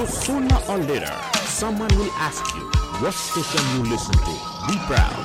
So sooner or later, someone will ask you what station you listen to. Be proud.